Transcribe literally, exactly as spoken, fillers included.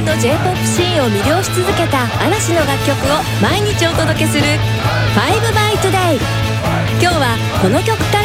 の J-ポップ シーンを魅了し続けた嵐の楽曲を毎日お届けするファイブバイトデイ。今日はこの曲か